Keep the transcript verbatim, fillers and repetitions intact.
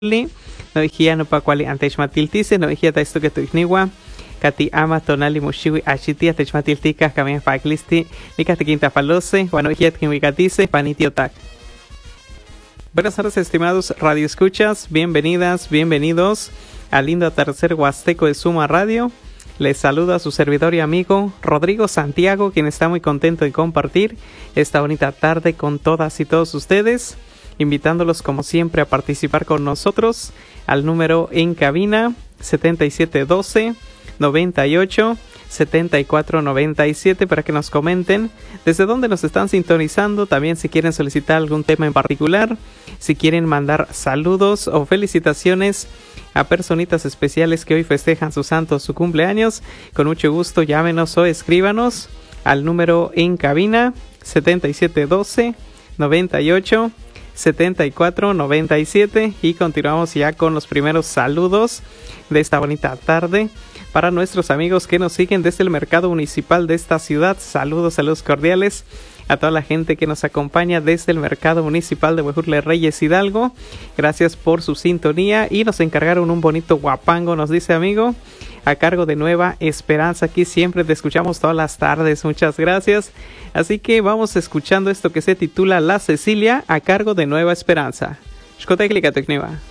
no hijia no pacuali antechmatiltice, no hijia ta esto que tu igniwa, Kati ama tonali mushiwi achiti atechmatiltica kamia paklisti, nikati quinta falose, bueno hijia kinwikatice, panitiotac. Buenas tardes, estimados radioescuchas, bienvenidas, bienvenidos al lindo atardecer huasteco de Suma Radio. Les saluda su servidor y amigo Rodrigo Santiago, quien está muy contento de compartir esta bonita tarde con todas y todos ustedes, invitándolos como siempre a participar con nosotros al número en cabina setenta y siete doce, noventa y ocho, setenta y cuatro noventa y siete para que nos comenten desde dónde nos están sintonizando, también si quieren solicitar algún tema en particular, si quieren mandar saludos o felicitaciones a personitas especiales que hoy festejan su santo, su cumpleaños, con mucho gusto llámenos o escríbanos al número en cabina setenta y siete doce, noventa y ocho, setenta y cuatro noventa y siete y continuamos ya con los primeros saludos de esta bonita tarde para nuestros amigos que nos siguen desde el mercado municipal de esta ciudad. Saludos, saludos cordiales a toda la gente que nos acompaña desde el mercado municipal de Huejutla Reyes Hidalgo. Gracias por su sintonía y nos encargaron un bonito guapango, nos dice amigo, a cargo de Nueva Esperanza. Aquí siempre te escuchamos todas las tardes, muchas gracias. Así que vamos escuchando esto que se titula La Cecilia a cargo de Nueva Esperanza. Xcoteglica Tecniva.